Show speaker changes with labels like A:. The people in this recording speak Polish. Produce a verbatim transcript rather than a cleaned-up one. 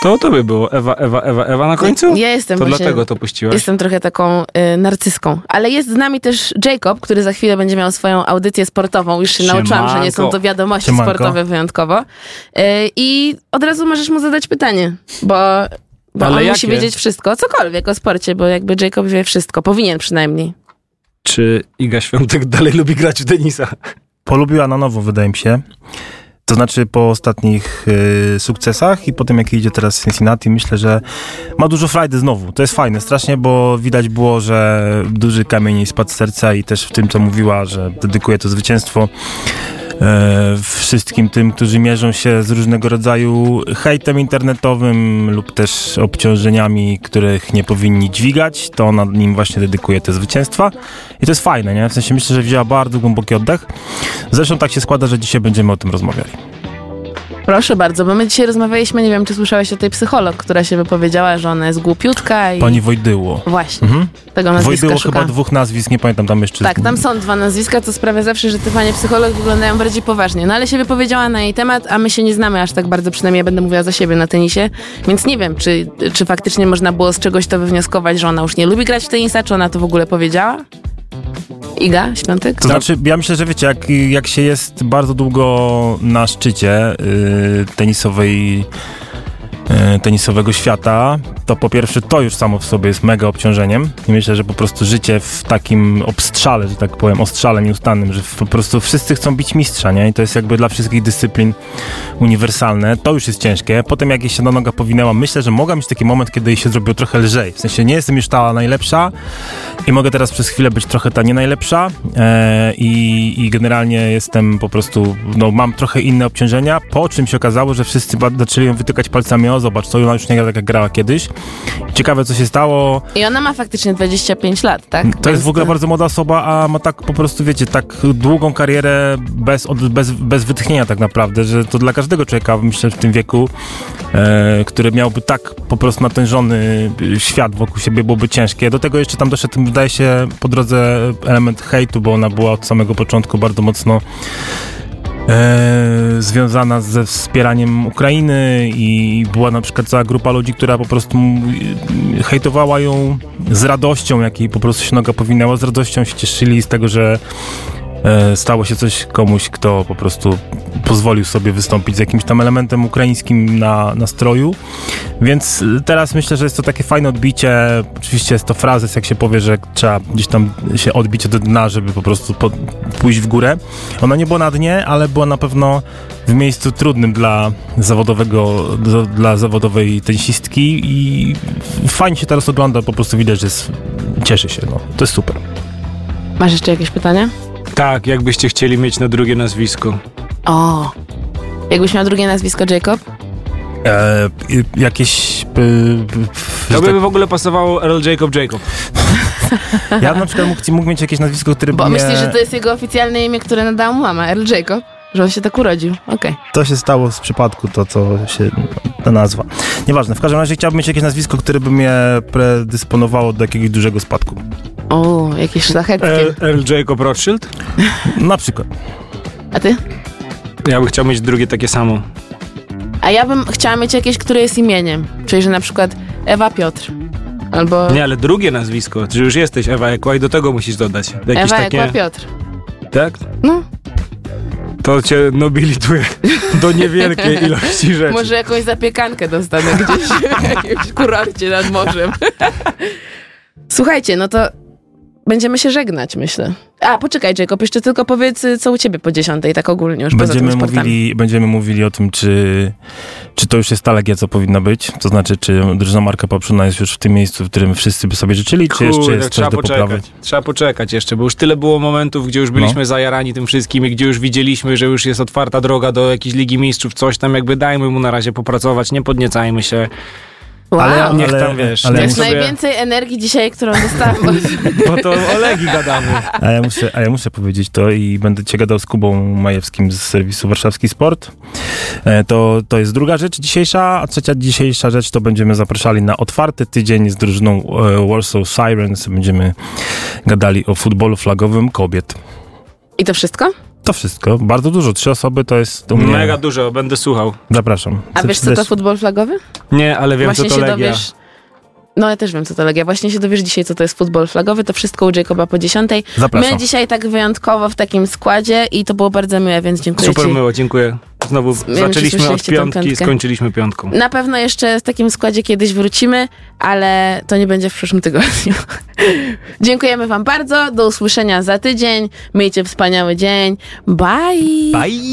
A: To to by było Ewa, Ewa, Ewa, Ewa na końcu?
B: Ja jestem
A: To
B: właśnie,
A: dlatego to puściłaś.
B: Jestem trochę taką y, narcyską. Ale jest z nami też Jacob, który za chwilę będzie miał swoją audycję sportową. Już się
A: Siemanko.
B: nauczyłam, że nie są to wiadomości
C: Siemanko.
B: sportowe wyjątkowo. Y, I od razu możesz mu zadać pytanie, bo, bo
A: Ale
B: on
A: jakie?
B: musi wiedzieć wszystko. Cokolwiek o sporcie, bo jakby Jacob wie wszystko. Powinien przynajmniej.
A: Czy Iga Świątek dalej lubi grać w tenisa?
C: Polubiła na nowo, wydaje mi się. To znaczy po ostatnich y, sukcesach i po tym, jak idzie teraz w Cincinnati, myślę, że ma dużo frajdy znowu. To jest fajne strasznie, bo widać było, że duży kamień jej spadł z serca i też w tym, co mówiła, że dedykuje to zwycięstwo e, wszystkim tym, którzy mierzą się z różnego rodzaju hejtem internetowym lub też obciążeniami, których nie powinni dźwigać. To ona nim właśnie dedykuje te zwycięstwa. I to jest fajne, nie? W sensie myślę, że wzięła bardzo głęboki oddech. Zresztą tak się składa, że dzisiaj będziemy o tym rozmawiali.
B: Proszę bardzo, bo my dzisiaj rozmawialiśmy, nie wiem, czy słyszałeś o tej psycholog, która się wypowiedziała, że ona jest głupiutka i...
C: Pani Wojdyło.
B: Właśnie,
C: Mhm.
B: tego nazwiska
C: Wojdyło
B: szuka.
C: chyba dwóch nazwisk, nie pamiętam tam jeszcze.
B: Tak, tam są dwa nazwiska, co sprawia zawsze, że te panie psycholog wyglądają bardziej poważnie. No ale się wypowiedziała na jej temat, a my się nie znamy aż tak bardzo, przynajmniej ja będę mówiła za siebie na tenisie, więc nie wiem, czy, czy faktycznie można było z czegoś to wywnioskować, że ona już nie lubi grać w tenisa, czy ona to w ogóle powiedziała? Iga Świątek?
C: To znaczy, ja myślę, że wiecie, jak, jak się jest bardzo długo na szczycie yy, tenisowej, yy, tenisowego świata, to po pierwsze to już samo w sobie jest mega obciążeniem i myślę, że po prostu życie w takim obstrzale, że tak powiem, ostrzale nieustannym, że po prostu wszyscy chcą bić mistrza, nie? I to jest jakby dla wszystkich dyscyplin uniwersalne. To już jest ciężkie. Potem jak jej się na noga powinęła, myślę, że mogła mieć taki moment, kiedy jej się zrobiło trochę lżej. W sensie nie jestem już ta najlepsza i mogę teraz przez chwilę być trochę ta nie najlepsza e, i, i generalnie jestem po prostu, no mam trochę inne obciążenia, po czym się okazało, że wszyscy ba- zaczęli ją wytykać palcami, o zobacz, to ona już nie gra tak jak grała kiedyś. Ciekawe, co się stało.
B: I ona ma faktycznie dwadzieścia pięć lat, tak?
C: To jest w ogóle bardzo młoda osoba, a ma tak po prostu, wiecie, tak długą karierę bez, od, bez, bez wytchnienia tak naprawdę, że to dla każdego człowieka, myślę, w tym wieku, e, który miałby tak po prostu natężony świat wokół siebie, byłoby ciężkie. Do tego jeszcze tam doszedł, wydaje się, po drodze element hejtu, bo ona była od samego początku bardzo mocno E, związana ze wspieraniem Ukrainy i była na przykład cała grupa ludzi, która po prostu e, hejtowała ją z radością, jakiej po prostu się noga powinęła, z radością się cieszyli z tego, że e, stało się coś komuś, kto po prostu pozwolił sobie wystąpić z jakimś tam elementem ukraińskim na, na stroju. Więc teraz myślę, że jest to takie fajne odbicie. Oczywiście jest to frazes, jak się powie, że trzeba gdzieś tam się odbić od dna, żeby po prostu po, pójść w górę. Ona nie była na dnie, ale była na pewno w miejscu trudnym dla zawodowego, do, dla zawodowej tenisistki i fajnie się teraz ogląda, po prostu widać, że jest, cieszy się. No. To jest super.
B: Masz jeszcze jakieś pytanie?
A: Tak, jakbyście chcieli mieć na drugie nazwisko.
B: O, jakbyś miał drugie nazwisko Jacob?
C: E, jakieś... E,
A: To by
C: tak,
A: w ogóle pasowało Earl Jacob Jacob.
C: ja na przykład mógł, mógł mieć jakieś nazwisko, które
B: Bo
C: by mnie...
B: myślisz, że to jest jego oficjalne imię, które nadała mu mama, Earl Jacob? Że on się tak urodził, okej. Okay.
C: To się stało z przypadku, to co się, ta nazwa. Nieważne, w każdym razie chciałbym mieć jakieś nazwisko, które by mnie predysponowało do jakiegoś dużego spadku.
B: O, jakieś szlachetkie.
A: Earl, Earl Jacob Rothschild?
C: Na przykład.
B: A ty?
A: Ja bym chciał mieć drugie takie samo.
B: A ja bym chciała mieć jakieś, które jest imieniem. Czyli, że na przykład Ewa Piotr. Albo...
A: Nie, ale drugie nazwisko, że już jesteś Ewa Ekła i do tego musisz dodać. Jakieś
B: Ewa
A: takie...
B: Ekła Piotr.
A: Tak?
B: No.
A: To cię nobilituje do niewielkiej ilości rzeczy.
B: Może jakąś zapiekankę dostanę gdzieś w jakimś kurorcie nad morzem. Słuchajcie, no to będziemy się żegnać, myślę. A, poczekaj, Jacob, jeszcze tylko powiedz, co u ciebie po dziesiątej, tak ogólnie już
C: Będziemy
B: poza tymi sportami.
C: mówili, będziemy mówili o tym, czy, czy to już jest ta Legia, co powinna być. To znaczy, czy drużyna Marka Papszuna jest już w tym miejscu, w którym wszyscy by sobie życzyli, czy jeszcze
A: Kurde,
C: jest
A: trzeba
C: coś do poprawy.
A: poczekać. Trzeba poczekać jeszcze, bo już tyle było momentów, gdzie już byliśmy
C: No.
A: zajarani tym wszystkim i gdzie już widzieliśmy, że już jest otwarta droga do jakiejś Ligi Mistrzów, coś tam, jakby dajmy mu na razie popracować, nie podniecajmy się.
B: Wow.
C: Ale-
A: Niech
C: ale-
A: tam, wiesz,
C: ale
B: To
A: niech
B: jest
A: sobie...
B: najwięcej energii dzisiaj, którą dostałam.
A: Bo to o Legii gadamy.
C: A ja, muszę, a ja muszę powiedzieć to i będę cię gadał z Kubą Majewskim z serwisu Warszawski Sport. E, to, to jest druga rzecz dzisiejsza, a trzecia dzisiejsza rzecz to będziemy zapraszali na otwarty tydzień z drużyną e, Warsaw Sirens. Będziemy gadali o futbolu flagowym kobiet.
B: I to wszystko?
C: To wszystko. Bardzo dużo. Trzy osoby to jest u mnie...
A: Mega dużo, będę słuchał.
C: Zapraszam.
B: A
C: Chcę
B: wiesz, co to
C: też-
B: futbol flagowy?
A: Nie, ale wiem,
B: Właśnie
A: co to
B: się
A: Legia.
B: dowiesz... No ja też wiem, co to Legia. Właśnie się dowiesz dzisiaj, co to jest futbol flagowy. To wszystko u Jacoba po dziesiątej.
C: Zapraszam.
B: My dzisiaj tak wyjątkowo w takim składzie i to było bardzo miłe, więc dziękuję
A: Super
B: ci.
A: miło, dziękuję. Znowu
B: wiem, czy
A: zaczęliśmy od
B: słyszeliście tą
A: piątki i
B: piątkę.
A: skończyliśmy piątką.
B: Na pewno jeszcze w takim składzie kiedyś wrócimy, ale to nie będzie w przyszłym tygodniu. Dziękujemy wam bardzo. Do usłyszenia za tydzień. Miejcie wspaniały dzień. Bye!
A: Bye!